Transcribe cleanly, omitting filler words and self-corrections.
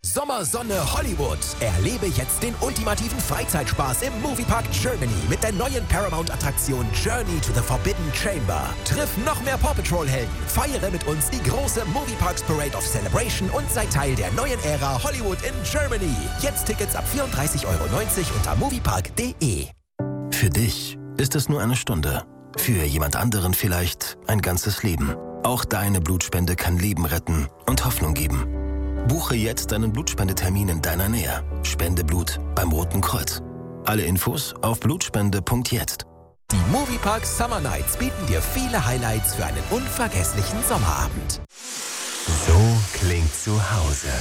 Sommersonne Hollywood. Erlebe jetzt den ultimativen Freizeitspaß im Moviepark Germany mit der neuen Paramount-Attraktion Journey to the Forbidden Chamber. Triff noch mehr Paw Patrol-Helden, feiere mit uns die große Movieparks Parade of Celebration und sei Teil der neuen Ära Hollywood in Germany. Jetzt Tickets ab 34,90 € unter moviepark.de. Für dich ist es nur eine Stunde. Für jemand anderen vielleicht ein ganzes Leben. Auch deine Blutspende kann Leben retten und Hoffnung geben. Buche jetzt deinen Blutspendetermin in deiner Nähe. Spende Blut beim Roten Kreuz. Alle Infos auf blutspende.jetzt. Die Moviepark Summer Nights bieten dir viele Highlights für einen unvergesslichen Sommerabend. So klingt zu Hause.